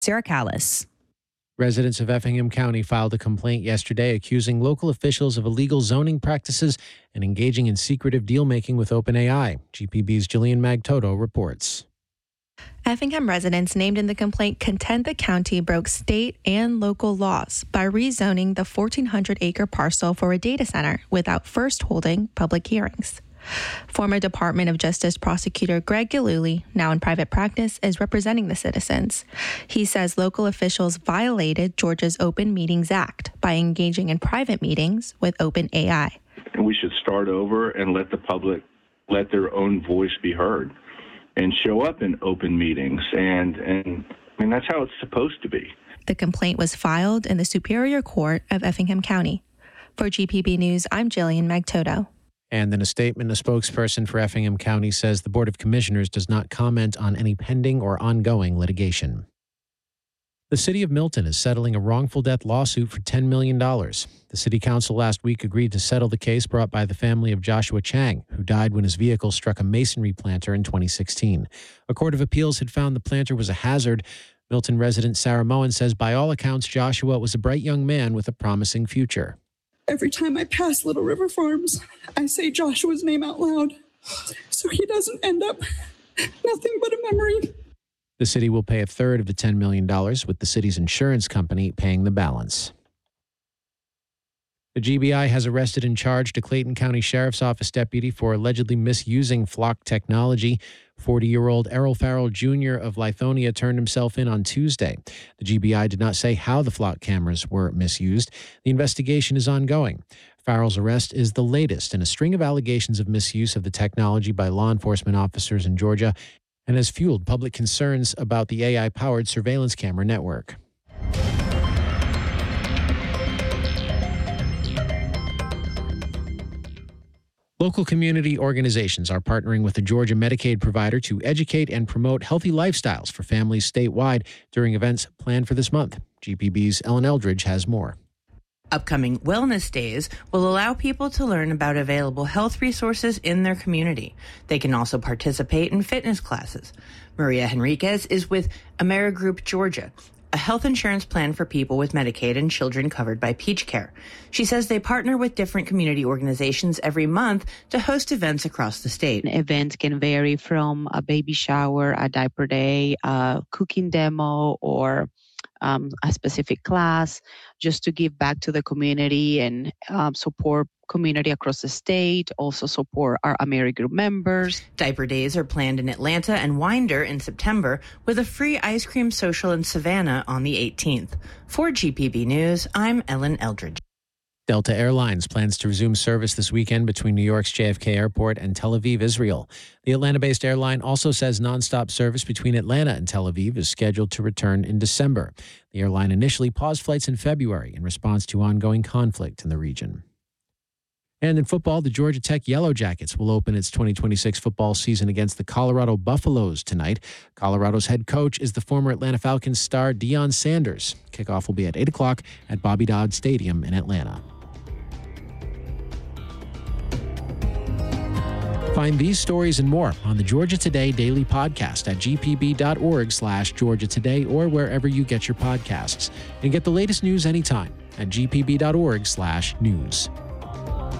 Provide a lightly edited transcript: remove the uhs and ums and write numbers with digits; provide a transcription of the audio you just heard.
Sarah Callis. Residents of Effingham County filed a complaint yesterday accusing local officials of illegal zoning practices and engaging in secretive deal-making with OpenAI. GPB's Jillian Magtoto reports. Effingham residents named in the complaint contend the county broke state and local laws by rezoning the 1,400-acre parcel for a data center without first holding public hearings. Former Department of Justice prosecutor Greg Gillooly, now in private practice, is representing the citizens. He says local officials violated Georgia's Open Meetings Act by engaging in private meetings with OpenAI. And we should start over and let the public let their own voice be heard and show up in open meetings. And I mean, that's how it's supposed to be. The complaint was filed in the Superior Court of Effingham County. For GPB News, I'm Jillian Magtoto. And in a statement, a spokesperson for Effingham County says the Board of Commissioners does not comment on any pending or ongoing litigation. The city of Milton is settling a wrongful death lawsuit for $10 million. The city council last week agreed to settle the case brought by the family of Joshua Chang, who died when his vehicle struck a masonry planter in 2016. A court of appeals had found the planter was a hazard. Milton resident Sarah Moen says by all accounts, Joshua was a bright young man with a promising future. Every time I pass Little River Farms, I say Joshua's name out loud, so he doesn't end up nothing but a memory. The city will pay a third of the $10 million, with the city's insurance company paying the balance. The GBI has arrested and charged a Clayton County Sheriff's Office deputy for allegedly misusing flock technology. 40-year-old Errol Farrell Jr. of Lithonia turned himself in on Tuesday. The GBI did not say how the flock cameras were misused. The investigation is ongoing. Farrell's arrest is the latest in a string of allegations of misuse of the technology by law enforcement officers in Georgia and has fueled public concerns about the AI-powered surveillance camera network. Local community organizations are partnering with the Georgia Medicaid provider to educate and promote healthy lifestyles for families statewide during events planned for this month. GPB's Ellen Eldridge has more. Upcoming wellness days will allow people to learn about available health resources in their community. They can also participate in fitness classes. Maria Henriquez is with AmeriGroup Georgia, a health insurance plan for people with Medicaid and children covered by Peach Care. She says they partner with different community organizations every month to host events across the state. Events can vary from a baby shower, a diaper day, a cooking demo, or a specific class, just to give back to the community and support community across the state, also support our AmeriGroup members. Diaper days are planned in Atlanta and Winder in September, with a free ice cream social in Savannah on the 18th. For GPB News, I'm Ellen Eldridge. Delta Airlines plans to resume service this weekend between New York's JFK Airport and Tel Aviv, Israel. The Atlanta-based airline also says nonstop service between Atlanta and Tel Aviv is scheduled to return in December. The airline initially paused flights in February in response to ongoing conflict in the region. And in football, the Georgia Tech Yellow Jackets will open its 2026 football season against the Colorado Buffaloes tonight. Colorado's head coach is the former Atlanta Falcons star Deion Sanders. Kickoff will be at 8 o'clock at Bobby Dodd Stadium in Atlanta. Find these stories and more on the Georgia Today Daily Podcast at gpb.org/Georgia Today or wherever you get your podcasts. And get the latest news anytime at gpb.org/news.